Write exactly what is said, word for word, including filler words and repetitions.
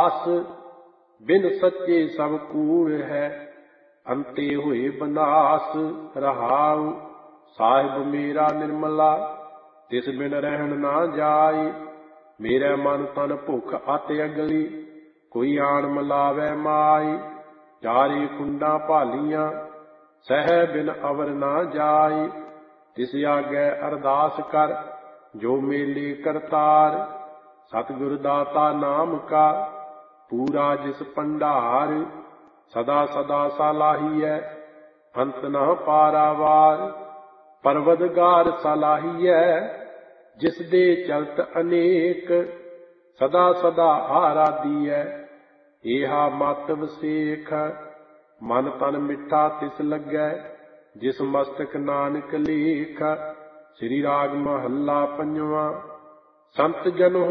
ਅਰਦਾਸ। ਬਿਨ ਸੱਚੇ ਸਭ ਕੂੜ ਹੈ, ਅੰਤੇ ਹੋਏ ਬਨਾਸ। ਰਹਾਉ ਸਾਹਿਬ ਮੇਰਾ ਨਿਰਮਲਾ, ਤਿਸ ਬਿਨ ਰਹਿਣ ਨਾ ਜਾਏ। ਮੇਰੇ ਮਨ ਤਨ ਭੁੱਖ ਅਤਿ ਅਗਲੀ, ਕੋਈ ਆਣ ਮਿਲਾਵੈ ਮਾਈ। ਚਾਰੇ ਕੁੰਡਾਂ ਭਾਲੀਆਂ, ਸਹਿ ਬਿਨ ਅਵਰ ਨਾ ਜਾਏ। ਤਿਸ ਆਗੇ ਅਰਦਾਸ ਕਰ, ਜੋ ਮੇਲੇ ਕਰਤਾਰ। ਸਤਿਗੁਰ ਦਾਤਾ ਨਾਮ ਕਾ, ਪੂਰਾ ਜਿਸ ਭੰਡਾਰ। ਸਦਾ ਸਦਾ ਸਲਾਹੀਐ, ਅੰਤ ਨਾ ਪਾਰਾਵਾਰ। ਪਰਵਦਗਾਰ ਸਲਾਹੀਐ, ਜਿਸ ਦੇ ਚਲਤ ਅਨੇਕ। ਸਦਾ ਸਦਾ ਆਰਾਧੀਐ, ਏਹਾ ਮਤ ਵਸੇਖ। ਮਨ ਤਨ ਮਿੱਠਾ ਤਿਸ ਲੱਗੈ, ਜਿਸ ਮਸਤਕ ਨਾਨਕ ਲੇਖ। ਸ੍ਰੀ ਰਾਗ ਮਹੱਲਾ ਪੰਜਵਾਂ। ਸੰਤ ਜਨ